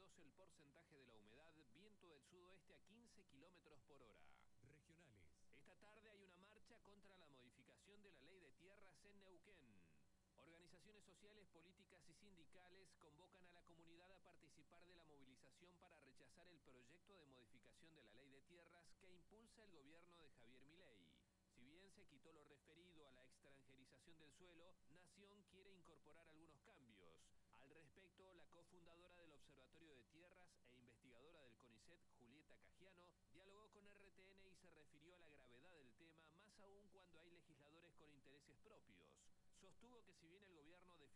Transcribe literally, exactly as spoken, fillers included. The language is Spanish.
conoce el porcentaje de la humedad, viento del sudoeste a quince kilómetros por hora. Regionales. Esta tarde hay una marcha contra la modificación de la ley de tierras en Neuquén. Organizaciones sociales, políticas y sindicales convocan a la comunidad a participar de la movilización para rechazar el proyecto de modificación de la ley de tierras que impulsa el gobierno de Javier Milei. Si bien se quitó lo referido a la extranjerización del suelo, Nación quiere incorporar algunos cambios. Al respecto, la cofundadora del Observatorio de Tierras e investigadora del CONICET, Julieta Cajiano, dialogó con R T N y se refirió a la gravedad del tema, más aún cuando hay legisladores con intereses propios. Sostuvo que si bien el gobierno de